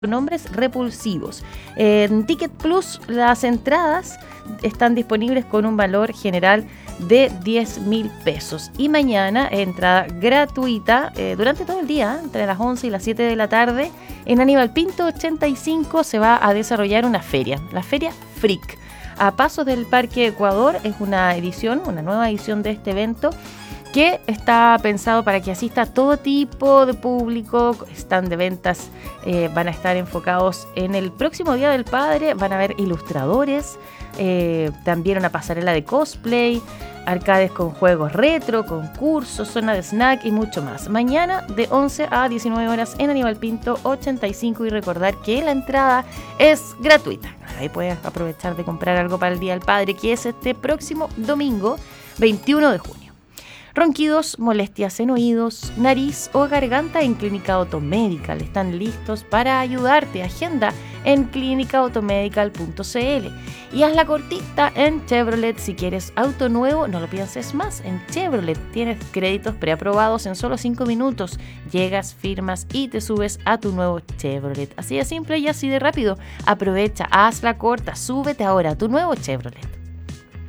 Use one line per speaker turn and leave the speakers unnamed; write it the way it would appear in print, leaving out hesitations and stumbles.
nombres repulsivos. En Ticket Plus las entradas están disponibles con un valor general de 10.000 pesos. Y mañana, entrada gratuita durante todo el día, entre las 11 y las 7 de la tarde, en Aníbal Pinto 85 se va a desarrollar una feria, la Feria Freak. A pasos del Parque Ecuador es una nueva edición de este evento que está pensado para que asista todo tipo de público. Stand de ventas van a estar enfocados en el próximo Día del Padre, van a haber ilustradores, también una pasarela de cosplay, arcades con juegos retro, concursos, zona de snack y mucho más. Mañana de 11 a 19 horas en Aníbal Pinto 85 y recordar que la entrada es gratuita. Ahí puedes aprovechar de comprar algo para el Día del Padre, que es este próximo domingo 21 de junio. Ronquidos, molestias en oídos, nariz o garganta en Clínica Automedical. Están listos para ayudarte. Agenda en clinicaautomedical.cl. Y haz la cortita en Chevrolet. Si quieres auto nuevo, no lo pienses más. En Chevrolet tienes créditos preaprobados en solo 5 minutos. Llegas, firmas y te subes a tu nuevo Chevrolet. Así de simple y así de rápido. Aprovecha, haz la corta, súbete ahora a tu nuevo Chevrolet.